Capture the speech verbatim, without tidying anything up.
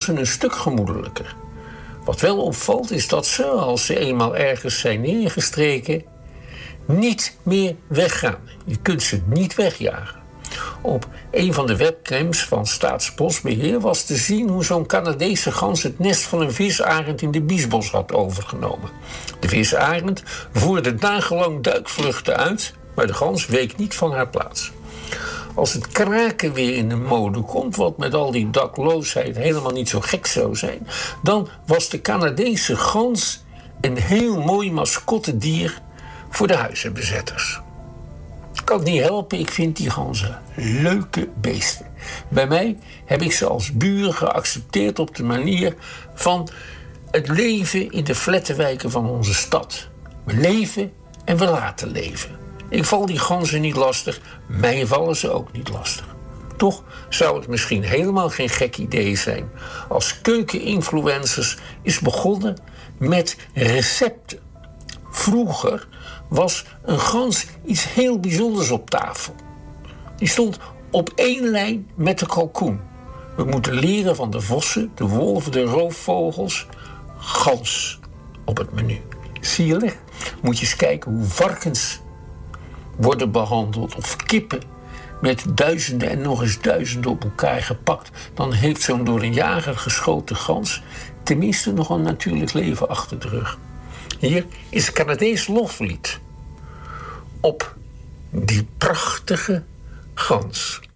ganzen een stuk gemoedelijker. Wat wel opvalt is dat ze, als ze eenmaal ergens zijn neergestreken, niet meer weggaan. Je kunt ze niet wegjagen. Op een van de webcams van Staatsbosbeheer was te zien hoe zo'n Canadese gans het nest van een visarend in de Biesbos had overgenomen. De visarend voerde dagenlang duikvluchten uit, maar de gans week niet van haar plaats. Als het kraken weer in de mode komt, wat met al die dakloosheid helemaal niet zo gek zou zijn, dan was de Canadese gans een heel mooi mascottedier voor de huizenbezetters. Ik kan het niet helpen, ik vind die ganzen leuke beesten. Bij mij heb ik ze als buren geaccepteerd op de manier van het leven in de flattenwijken van onze stad. We leven en we laten leven. Ik val die ganzen niet lastig, mij vallen ze ook niet lastig. Toch zou het misschien helemaal geen gek idee zijn als keukeninfluencers is begonnen met recepten. Vroeger was een gans iets heel bijzonders op tafel. Die stond op één lijn met de kalkoen. We moeten leren van de vossen, de wolven, de roofvogels. Gans op het menu. Zielig, moet je eens kijken hoe varkens worden behandeld of kippen met duizenden en nog eens duizenden op elkaar gepakt. Dan heeft zo'n door een jager geschoten gans tenminste nog een natuurlijk leven achter de rug. Hier is een Canadees loflied op die prachtige gans.